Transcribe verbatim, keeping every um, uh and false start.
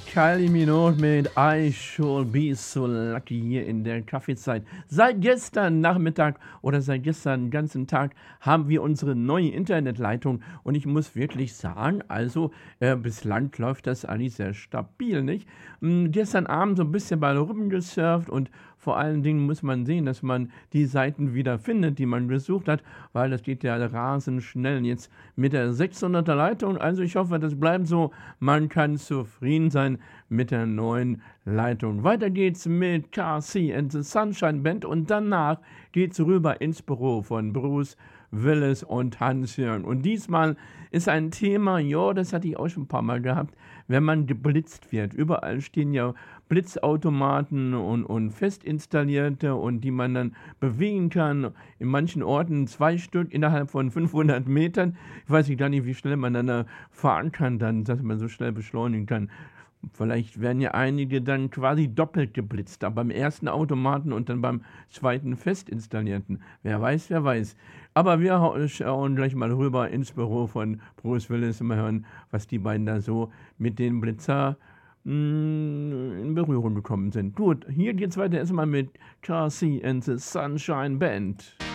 Kylie Minogue mit I Should Be So Lucky hier in der Kaffeezeit. Seit gestern Nachmittag oder seit gestern den ganzen Tag haben wir unsere neue Internetleitung und ich muss wirklich sagen, also äh, bislang läuft das eigentlich sehr stabil, nicht? Ähm, gestern Abend so ein bisschen bei rumgesurft und vor allen Dingen muss man sehen, dass man die Seiten wieder findet, die man gesucht hat, weil das geht ja rasend schnell jetzt mit der sechshunderter Leitung. Also ich hoffe, das bleibt so. Man kann zufrieden sein mit der neuen Leitung. Weiter geht's mit Car C and the Sunshine Band und danach geht's rüber ins Büro von Bruce Willis und Hans-Jörn. Und diesmal ist ein Thema, ja, das hatte ich auch schon ein paar Mal gehabt, wenn man geblitzt wird. Überall stehen ja Blitzautomaten und, und fest installierte und die man dann bewegen kann. In manchen Orten zwei Stück innerhalb von fünfhundert Metern. Ich weiß gar nicht, wie schnell man dann da fahren kann, dann, dass man so schnell beschleunigen kann. Vielleicht werden ja einige dann quasi doppelt geblitzt, aber beim ersten Automaten und dann beim zweiten fest installierten. Wer weiß, wer weiß. Aber wir hau- schauen gleich mal rüber ins Büro von Bruce Willis und mal hören, was die beiden da so mit den Blitzer mh, in Berührung gekommen sind. Gut, hier geht's weiter erstmal mit Car C and the Sunshine Band.